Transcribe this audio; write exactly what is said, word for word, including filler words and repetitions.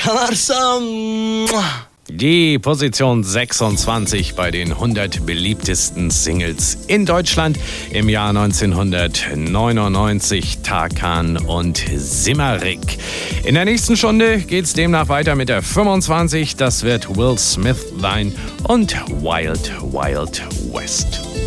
Kalarsam. Die Position sechsundzwanzig bei den hundert beliebtesten Singles in Deutschland im Jahr neunzehnhundertneunundneunzig, Tarkan und Simarik. In der nächsten Stunde geht's demnach weiter mit der fünfundzwanzig. Das wird Will Smith sein und Wild Wild West.